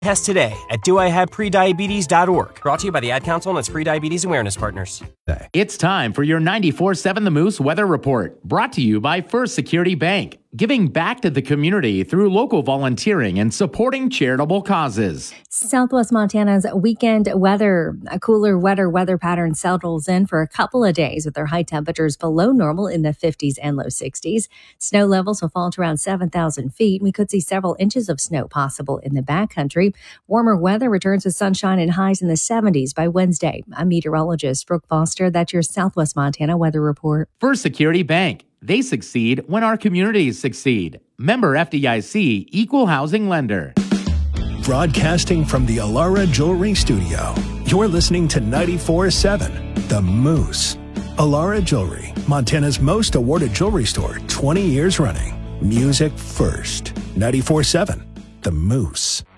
Test today at doihaveprediabetes.org. Brought to you by the Ad Council and its Prediabetes Awareness Partners. It's time for your 94.7 The Moose Weather Report, brought to you by First Security Bank, giving back to the community through local volunteering and supporting charitable causes. Southwest Montana's weekend weather. A cooler, wetter weather pattern settles in for a couple of days with their high temperatures below normal in the 50s and low 60s. Snow levels will fall to around 7,000 feet. We could see several inches of snow possible in the backcountry. Warmer weather returns with sunshine and highs in the 70s by Wednesday. I'm meteorologist Brooke Foster. That's your Southwest Montana weather report. First Security Bank. They succeed when our communities succeed. Member FDIC, Equal Housing Lender. Broadcasting from the Alara Jewelry Studio, you're listening to 94.7 The Moose. Alara Jewelry, Montana's most awarded jewelry store, 20 years running. Music first. 94.7 The Moose.